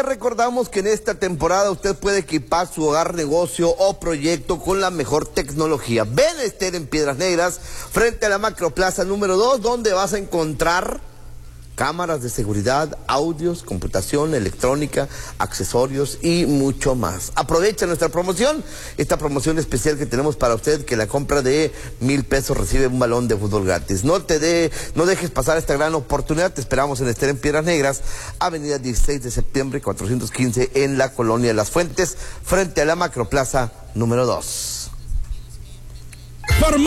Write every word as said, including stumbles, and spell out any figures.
le recordamos que en esta temporada usted puede equipar su hogar, negocio o proyecto con la mejor tecnología. Ven a Esther en Piedras Negras, frente a la Macroplaza número dos, donde vas a encontrar cámaras de seguridad, audios, computación, electrónica, accesorios y mucho más. Aprovecha nuestra promoción, esta promoción especial que tenemos para usted, que la compra de mil pesos recibe un balón de fútbol gratis. No te de, no dejes pasar esta gran oportunidad. Te esperamos en Esther en Piedras Negras, avenida dieciséis de septiembre, cuatrocientos quince, en la colonia Las Fuentes, frente a la Macroplaza número dos.